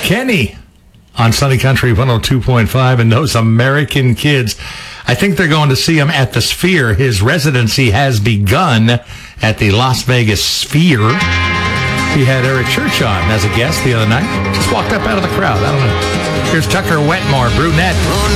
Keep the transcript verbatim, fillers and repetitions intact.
Kenny on Sunny Country one oh two point five, and those American kids. I think they're going to see him at the Sphere. His residency has begun at the Las Vegas Sphere. He had Eric Church on as a guest the other night. Just walked up out of the crowd. I don't know. Here's Tucker Wetmore, brunette.